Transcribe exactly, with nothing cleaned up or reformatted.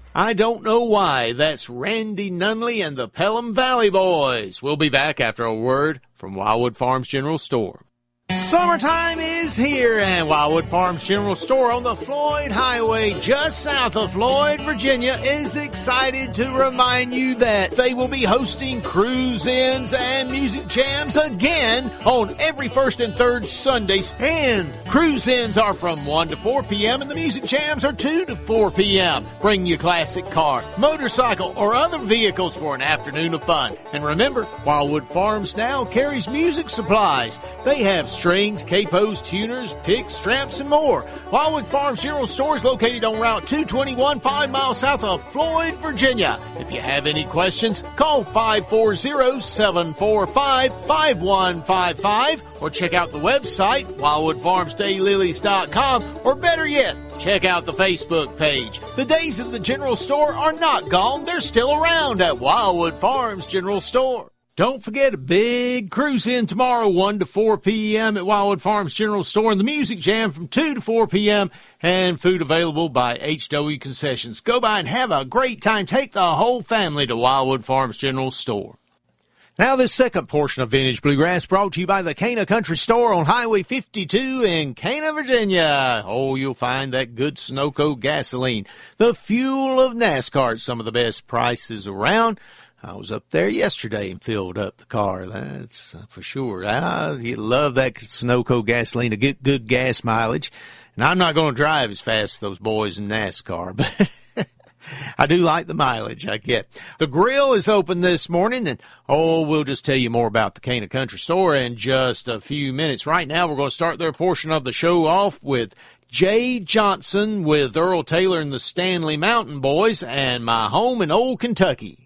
I Don't Know Why. That's Randy Nunley and the Pelham Valley Boys. We'll be back after a word from Wildwood Farms General Store. Summertime is here, and Wildwood Farms General Store on the Floyd Highway just south of Floyd, Virginia is excited to remind you that they will be hosting cruise-ins and music jams again on every first and third Sundays. And cruise-ins are from one to four p.m. and the music jams are two to four p.m. Bring your classic car, motorcycle, or other vehicles for an afternoon of fun. And remember, Wildwood Farms now carries music supplies. They have strings, capos, tuners, picks, straps, and more. Wildwood Farms General Store is located on Route two twenty-one, five miles south of Floyd, Virginia. If you have any questions, call five four zero, seven four five, five one five five or check out the website, wildwood farms daylilies dot com, or better yet, check out the Facebook page. The days of the General Store are not gone. They're still around at Wildwood Farms General Store. Don't forget a big cruise-in tomorrow, one to four p.m. at Wildwood Farms General Store, and the music jam from two to four p.m., and food available by H W Concessions. Go by and have a great time. Take the whole family to Wildwood Farms General Store. Now this second portion of Vintage Bluegrass brought to you by the Cana Country Store on Highway fifty-two in Cana, Virginia. Oh, you'll find that good Sunoco gasoline, the fuel of NASCAR at some of the best prices around. I was up there yesterday and filled up the car. That's for sure. I you love that Sunoco gasoline to get good gas mileage. And I'm not going to drive as fast as those boys in NASCAR, but I do like the mileage I get. The grill is open this morning, and, oh, we'll just tell you more about the Cana Country Store in just a few minutes. Right now, we're going to start their portion of the show off with Jay Johnson with Earl Taylor and the Stanley Mountain Boys and My Home in Old Kentucky.